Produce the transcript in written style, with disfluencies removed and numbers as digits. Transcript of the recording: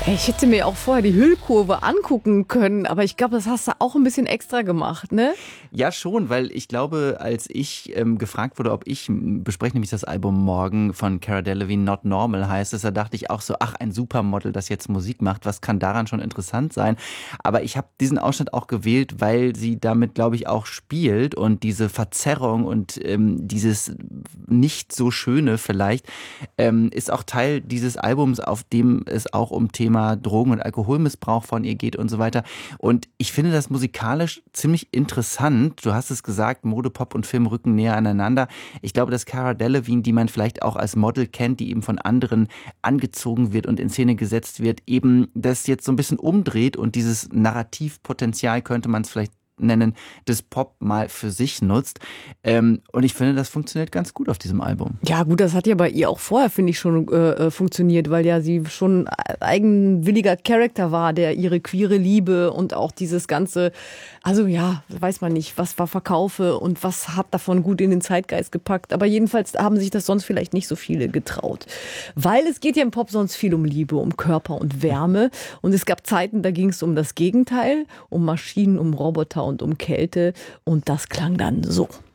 Hey, ich hätte mir auch vorher die Hüllkurve angucken können, aber ich glaube, das hast du auch ein bisschen extra gemacht, ne? Ja, schon, weil ich glaube, als ich gefragt wurde, ob ich bespreche nämlich das Album morgen von Cara Delevingne, Not Normal heißt es, da dachte ich auch so, ach, ein Supermodel, das jetzt Musik macht, was kann daran schon interessant sein? Aber ich habe diesen Ausschnitt auch gewählt, weil sie damit, glaube ich, auch spielt und diese Verzerrung und dieses nicht so Schöne vielleicht ist auch Teil dieses Albums, auf dem es auch um Thema Drogen- und Alkoholmissbrauch von ihr geht und so weiter. Und ich finde das musikalisch ziemlich interessant. Du hast es gesagt, Mode, Pop und Film rücken näher aneinander. Ich glaube, dass Cara Delevingne, die man vielleicht auch als Model kennt, die eben von anderen angezogen wird und in Szene gesetzt wird, eben das jetzt so ein bisschen umdreht und dieses Narrativpotenzial, könnte man es vielleicht nennen, des Pop mal für sich nutzt. Und ich finde, das funktioniert ganz gut auf diesem Album. Ja gut, das hat ja bei ihr auch vorher, finde ich, schon funktioniert, weil ja sie schon ein eigenwilliger Charakter war, der ihre queere Liebe und auch dieses ganze, also ja, weiß man nicht, was war Verkaufe und was hat davon gut in den Zeitgeist gepackt. Aber jedenfalls haben sich das sonst vielleicht nicht so viele getraut. Weil es geht ja im Pop sonst viel um Liebe, um Körper und Wärme. Und es gab Zeiten, da ging es um das Gegenteil, um Maschinen, um Roboter und um Kälte. Und das klang dann so.